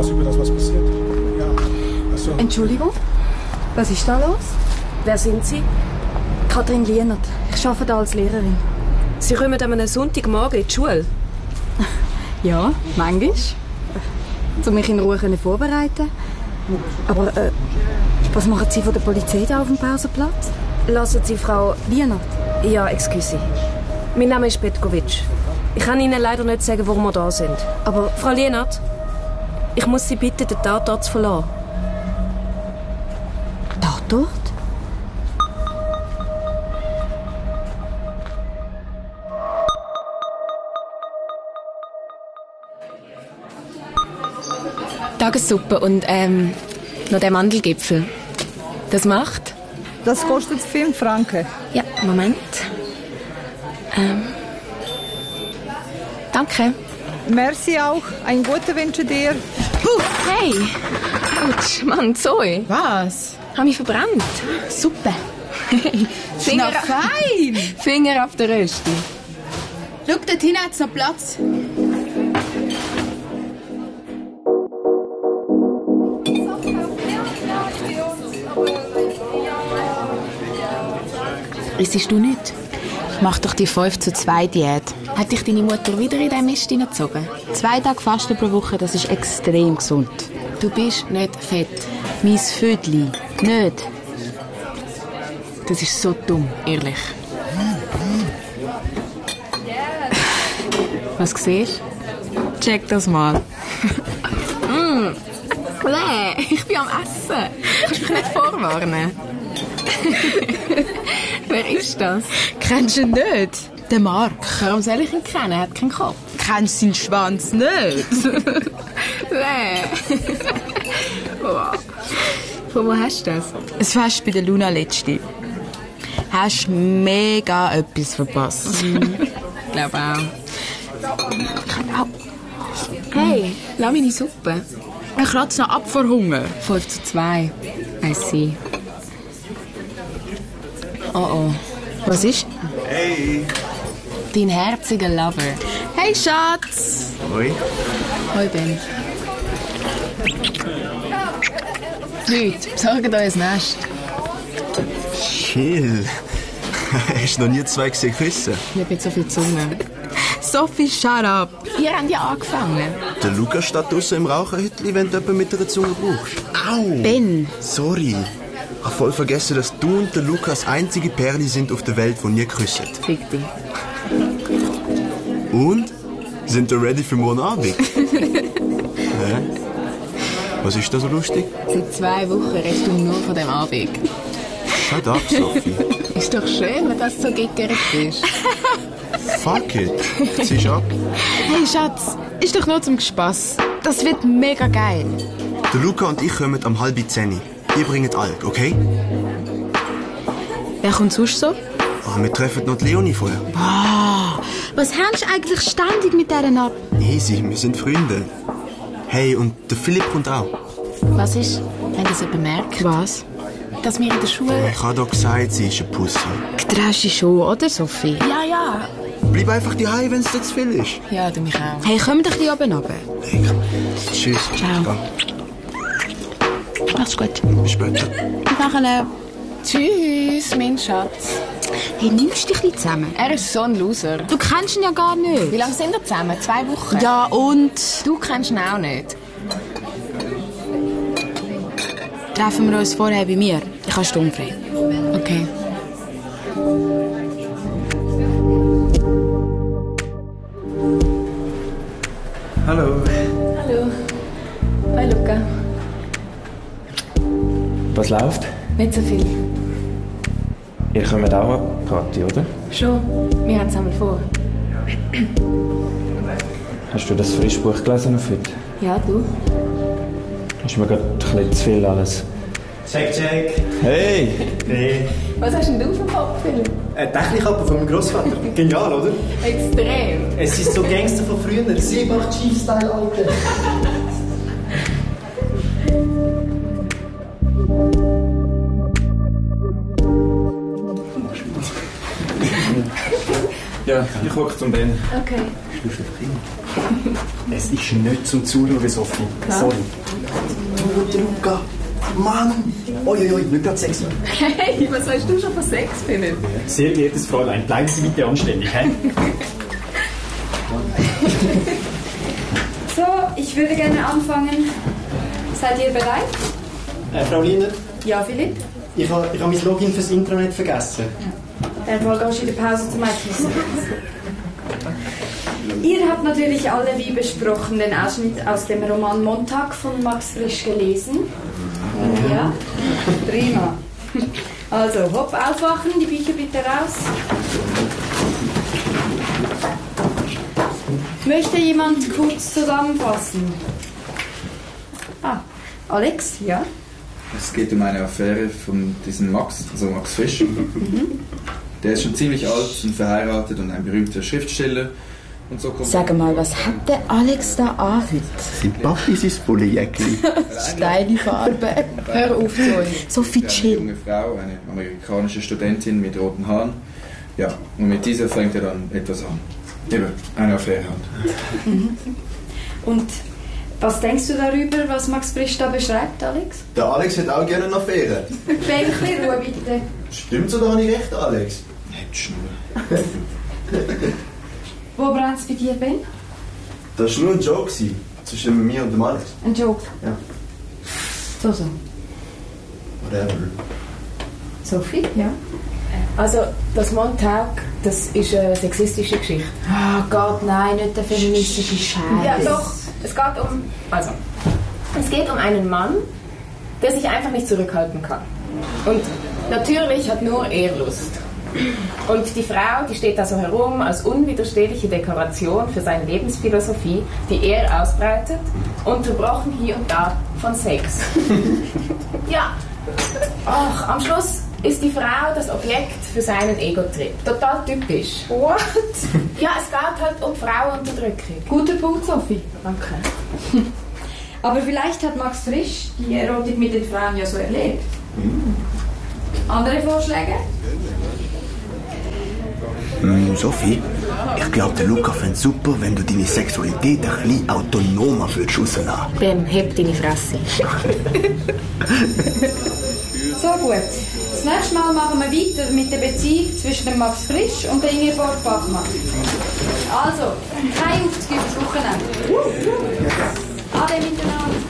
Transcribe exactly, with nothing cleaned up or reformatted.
aus über das, was passiert. Ja, also... Entschuldigung, was ist da los? Wer sind Sie? Kathrin Lienert. Ich arbeite da als Lehrerin. Sie kommen an einem Sonntagmorgen in die Schule? Ja, manchmal. Um mich in Ruhe vorbereiten. Aber äh, was machen Sie von der Polizei da auf dem Pausenplatz? Lassen Sie Frau... Lienert? Ja, excuse. Mein Name ist Petkovic. Ich kann Ihnen leider nicht sagen, warum wir da sind. Aber, Frau Lienert, ich muss Sie bitten, den Tatort zu verlassen. Tatort? Tagessuppe und ähm, noch der Mandelgipfel. Das macht? Das kostet fünf Franken. Ja, Moment. Ähm. Danke. Merci auch. Ein guter Wünsche dir. Puh, hey! Autsch, Mann, Zoe. Was? Hab mich verbrannt. Super. Finger, Na fein! Finger auf der Rösti. Schau, dort hinten hat's noch Platz. Rissest du nicht? Mach doch die fünf zu zwei Diät. Hat dich deine Mutter wieder in diesen Mist hineingezogen? Zwei Tage Fasten pro Woche, das ist extrem gesund. Du bist nicht fett. Mein Födli. Nicht. Das ist so dumm, ehrlich. Was siehst du? Check das mal. mm. Bläh, ich bin am Essen. Kannst du mich nicht vorwarnen? Wer ist das? Kennst du ihn nicht? Den Mark. Warum soll ich ihn kennen? Er hat keinen Kopf. Kennst du seinen Schwanz nicht? Bläh. Oh. Von wo hast du das? Es Fest bei der Luna letzte. Hast mega etwas verpasst. Mhm. Ich glaube auch. Hey, lass meine Suppe. Ich kratze noch ab vor Hunger. fünf zu zwei. I see. Oh oh. Was ist? Hey. Dein herziger Lover. Hey Schatz. Hoi. Hoi Ben. Leute, besorgt euch ein Nest. Chill. Hast du noch nie zwei gesehen küssen? Nicht mit so viel Zunge. Sophie, shut up. Ihr habt ja angefangen. Der Lukas steht draussen im Raucherhütli, wenn du jemanden mit einer Zunge brauchst. Au! Ben. Sorry. Ich habe voll vergessen, dass du und der Lukas einzige Perli sind auf der Welt, die nie küssen. Fick dich. Und? Sind ihr ready für morgen Abend? Hä? Was ist da so lustig? Seit zwei Wochen redest du nur von dem Abend. Shut up, Sophie. Ist doch schön, wenn das so gickert ist. Fuck it. Ziehst ab. Hey Schatz, ist doch nur zum Spass. Das wird mega geil. Der Luca und ich kommen am halb zehn. Ihr bringt Alk, okay? Wer kommt sonst so? Ah, wir treffen noch die Leonie vorher. Wow, was hast du eigentlich ständig mit denen ab? Easy, wir sind Freunde. Hey, und der Philipp kommt auch. Was ist, wenn das jemand merkt? Was? Dass wir in der Schule... Ich habe doch gesagt, sie ist eine Pussy. Getraust dich schon, oder Sophie? Ja, ja. Bleib einfach daheim, wenn es dir zu viel ist. Ja, du mich auch. Hey, komm doch hier oben runter. Hey, komm. Tschüss. Ciao. Mach's gut. Bis später. Bis nachher. Tschüss, mein Schatz. Hey, nimmst dich ein bisschen zusammen? Er ist so ein Loser. Du kennst ihn ja gar nicht. Wie lange sind wir zusammen? Zwei Wochen? Ja, und? Du kennst ihn auch nicht. Treffen wir uns vorher bei mir. Ich habe sturmfrei. Okay. Hallo. Hallo. Hi, Luca. Was läuft? Nicht so viel. Ihr kommt auch ab, Kathi, oder? Schon. Wir haben es einmal vor. Hast du das Frischbuch gelesen auf heute? Ja, du? Ist mir gerade ein bisschen zu viel alles. Check, check. Hey! Hey. Was hast denn du für Kopf, Philipp? Eine Technikkappe von meinem Großvater. Genial, oder? Extrem. Es ist so Gangster von früher. Seebach Chief-Style, Alter. Ja, Ich gucke zum Ben. Okay. Es ist nicht zum Zuschauen, Sophie. Sorry. Du, Luca. Mann! Oi, oi, oi, nicht gerade sexy. Hey, was weißt du schon von Sex, Philipp? Sehr geehrtes Fräulein, bleiben Sie bitte anständig, hä? So, ich würde gerne anfangen. Seid ihr bereit? Äh, Frau Liner, Ja, Philipp? ich habe ich ha mein Login fürs Intranet vergessen. Dann gehst du in der Pause zum Einkaufen. Ihr habt natürlich alle, wie besprochen, den Ausschnitt aus dem Roman Montag von Max Frisch gelesen. Ja? Prima. Also, hopp, aufwachen, die Bücher bitte raus. Möchte jemand kurz zusammenfassen? Ah, Alex, ja? Es geht um eine Affäre von diesem Max, also Max Frisch. Mhm. Der ist schon ziemlich alt und verheiratet und ein berühmter Schriftsteller. Und so kommt Sag mal, was hat der Alex da an heute? Sein Papi ist sein Bullenjäckli. Steile Farbe. Hör auf, Zoe. So viel eine chill. junge Frau, eine amerikanische Studentin mit roten Haaren. Ja, und mit dieser fängt er dann etwas an. Eben, eine Affäre halt. Mhm. Und was denkst du darüber, was Max Frisch da beschreibt, Alex? Der Alex hat auch gerne eine Affäre. Ben, ein bisschen Ruhe, bitte. Stimmt so, da habe ich recht, Alex? Nicht Schnur. Wo brennt es bei dir, Ben? Das war nur ein Joke zwischen mir und dem Alex. Ein Joke? Ja. So, so. Whatever. Sophie, ja? Also, das Montag, das ist eine sexistische Geschichte. Ah, oh Gott, nein, nicht der feministische Scheiß. Ja, doch. Es geht um... Also, es geht um einen Mann, der sich einfach nicht zurückhalten kann. Und natürlich hat nur er Lust. Und die Frau, die steht da so herum als unwiderstehliche Dekoration für seine Lebensphilosophie, die er ausbreitet, unterbrochen hier und da von Sex. Ja, ach, am Schluss ist die Frau das Objekt für seinen Ego-Trip. Total typisch. What? Ja, es geht halt um Frauenunterdrückung. Guter Punkt, Sophie. Danke. Aber vielleicht hat Max Frisch die Erotik mit den Frauen ja so erlebt. Andere Vorschläge? Mm, Sophie, ich glaube, der Luca fände es super, wenn du deine Sexualität ein bisschen autonomer würdest rauslassen. Ben, heb deine Fresse. So gut. Das nächste Mal machen wir weiter mit der Beziehung zwischen dem Max Frisch und der Ingeborg Bachmann. Also, kein Aufzug übers Wochenende. Ade miteinander.